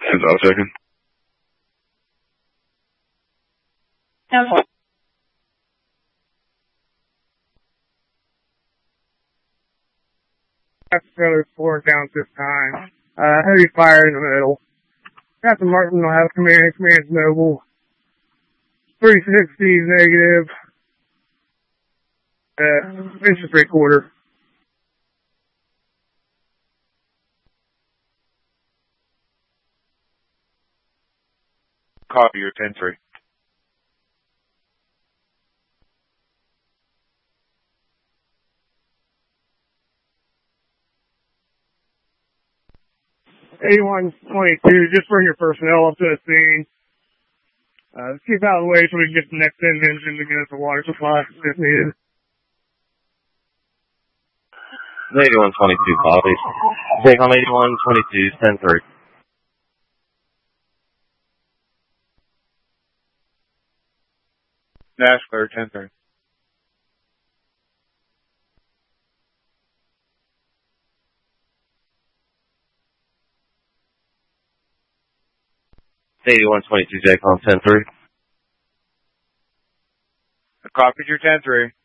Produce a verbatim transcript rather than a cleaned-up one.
Is that checking? Okay. That's another four counts this time. Uh, heavy fire in the middle. Captain Martin will have command, command's noble. three sixty negative. Uh, inch and three quarter. Copy your ten three. eighty-one twenty-two, just bring your personnel up to the scene. Uh, let's keep out of the way so we can get the next end engine to get us the water supply if needed. eighty-one twenty-two, copy. Take on eighty-one twenty-two, ten three. Dash clear, ten three. eighty-one twenty-two, J COM ten three. Copy your ten three.